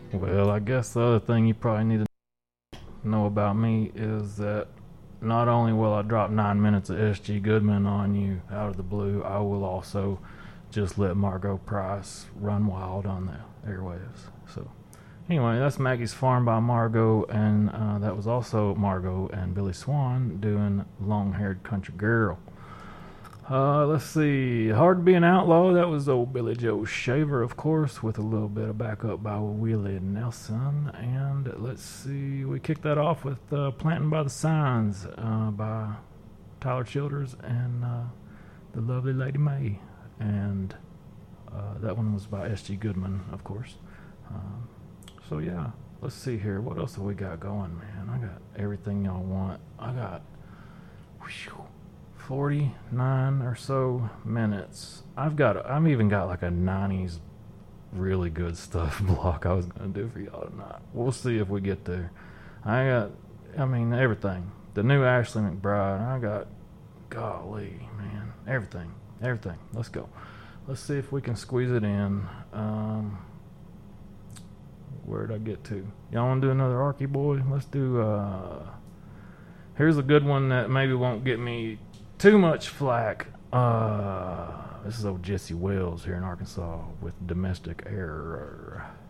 Well, I guess the other thing you probably need to know about me is that not only will I drop 9 minutes of SG Goodman on you out of the blue, I will also just let Margot Price run wild on the airwaves. So, anyway, that's Maggie's Farm by Margot, and that was also Margot and Billy Swan doing Long Haired Country Girl. Let's see. Hard to Be an Outlaw. That was old Billy Joe Shaver, of course, with a little bit of backup by Willie Nelson. And let's see. We kicked that off with Planting by the Signs by Tyler Childers and the lovely Lady May. And that one was by S.G. Goodman, of course. So, yeah. Let's see here. What else have we got going, man? I got everything y'all want. I got 49 or so minutes. I've even got like a 90s really good stuff block I was gonna do for y'all tonight. We'll see if we get there. Everything. The new Ashley McBryde. I got, golly, man, everything. Let's go. Let's see if we can squeeze it in. Where'd I get to? Y'all want to do another Arky Boy? Let's do. Here's a good one that maybe won't get me too much flack. This is old Jesse Wells here in Arkansas with Domestic Error.